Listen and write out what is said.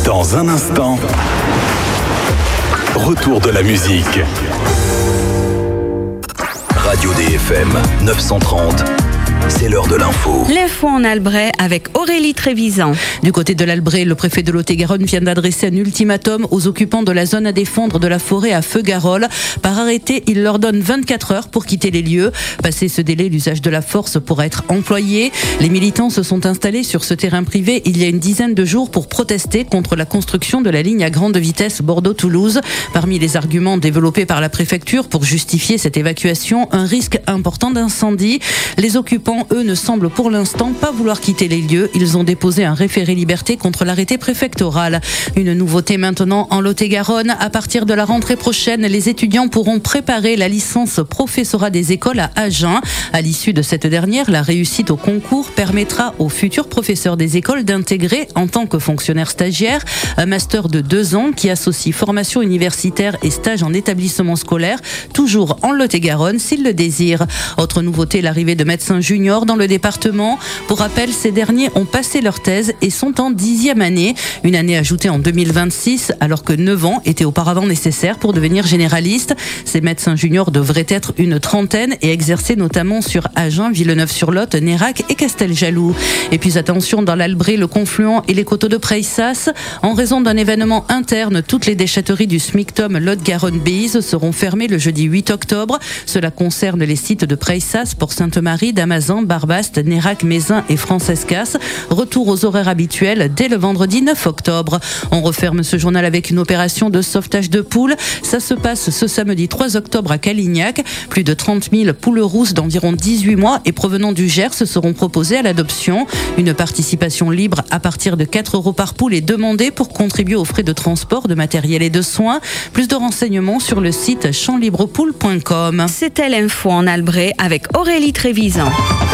Dans un instant, retour de la musique. Radio DFM 930. C'est l'heure de l'info. L'info en Albret avec Aurélie Trévisan. Du côté de l'Albret, le préfet de Lot-et-Garonne vient d'adresser un ultimatum aux occupants de la zone à défendre de la forêt à Feugarol. Par arrêté, il leur donne 24 heures pour quitter les lieux. Passé ce délai, l'usage de la force pourra être employé. Les militants se sont installés sur ce terrain privé il y a une dizaine de jours pour protester contre la construction de la ligne à grande vitesse Bordeaux-Toulouse. Parmi les arguments développés par la préfecture pour justifier cette évacuation, un risque important d'incendie. Les occupants, eux, ne semblent pour l'instant pas vouloir quitter les lieux. Ils ont déposé un référé liberté contre l'arrêté préfectoral. Une nouveauté maintenant en Lot-et-Garonne. À partir de la rentrée prochaine, les étudiants pourront préparer la licence professorat des écoles à Agen. À l'issue de cette dernière, la réussite au concours permettra aux futurs professeurs des écoles d'intégrer, en tant que fonctionnaires stagiaires, un master de 2 ans qui associe formation universitaire et stage en établissement scolaire, toujours en Lot-et-Garonne s'ils le désirent. Autre nouveauté, l'arrivée de médecins juniors dans le département. Pour rappel, ces derniers ont passé leur thèse et sont en 10e année. Une année ajoutée en 2026, alors que 9 ans étaient auparavant nécessaires pour devenir généraliste. Ces médecins juniors devraient être une trentaine et exercer notamment sur Agen, Villeneuve-sur-Lot, Nérac et Casteljaloux. Et puis attention, dans l'Albret, le Confluent et les coteaux de Preissas. En raison d'un événement interne, toutes les déchetteries du SMICTOM Lot-Garonne-Béise seront fermées le jeudi 8 octobre. Cela concerne les sites de Preissas, Port-Sainte-Marie, Damazan, Barbaste, Nérac, Mézin et Francescas. Retour aux horaires habituels dès le vendredi 9 octobre. On referme ce journal avec une opération de sauvetage de poules. Ça se passe ce samedi 3 octobre à Calignac. Plus de 30 000 poules rousses d'environ 18 mois et provenant du Gers seront proposées à l'adoption. Une participation libre à partir de 4 € par poule est demandée pour contribuer aux frais de transport, de matériel et de soins. Plus de renseignements sur le site champslibrepoule.com. C'était l'info en Albret avec Aurélie Trévisan.